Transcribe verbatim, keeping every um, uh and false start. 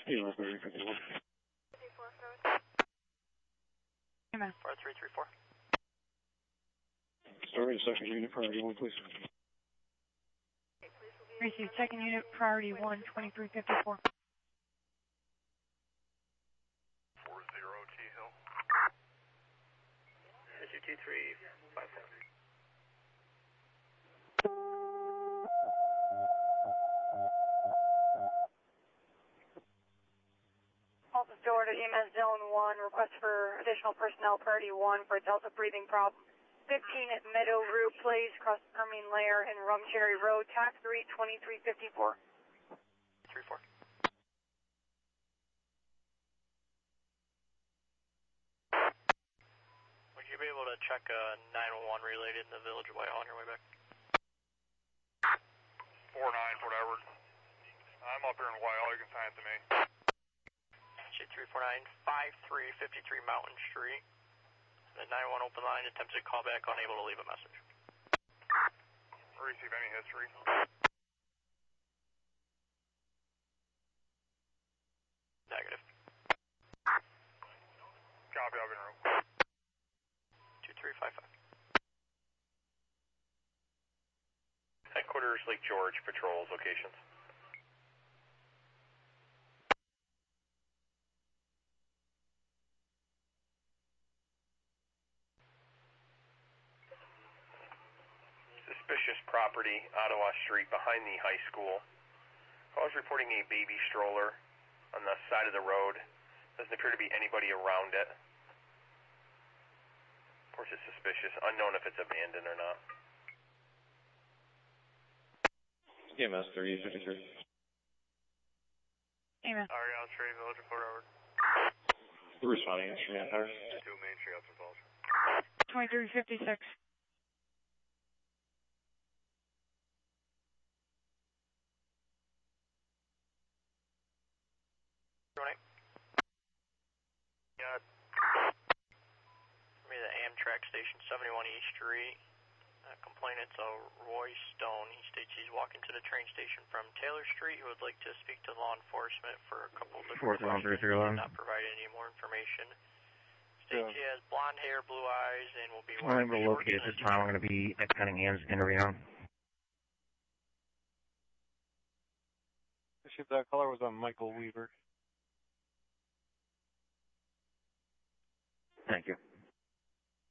Email three fifty-one. Email. four three three four. Story second unit priority one, please. Receive second unit priority one, twenty-three fifty-four. four zero T Hill. Issue two three five four. Office door to E M S Zone one, request for additional personnel, priority one for Delta breathing problem. fifteen at Meadow Root Place, across the Permian Layer and Rum Cherry Road, tax three, twenty-three fifty-four. three four. Would you be able to check a nine one one related in the village of Whitehall on your way back? four nine, Port Edward. I'm up here in Whitehall, you can sign it to me. three four nine five three five three Mountain Street. The nine one open line, attempted callback, unable to leave a message. Receive any history? Negative. Copy, I'll be in room. two three five five. Headquarters, Lake George, patrols, locations. Suspicious property, Ottawa Street, behind the high school. I was reporting a baby stroller on the side of the road. Doesn't appear to be anybody around it. Of course, it's suspicious. Unknown if it's abandoned or not. E M S three fifty-three. Email. Ariel Street, Village of Port Edward. Responding instrument tower. two Main Street, Upton Falls. twenty-three fifty-six. Yeah. For me, the Amtrak station, seventy-one East Street. Uh, complainant's uh, Roy Stone. He states he's walking to the train station from Taylor Street. He would like to speak to law enforcement for a couple of different questions. He did not provide any more information. States he has blonde hair, blue eyes, and will be I'm able to locate at this time. I'm going to be at Cunningham's in Reno. The ship that color was on Michael Weaver. Thank you.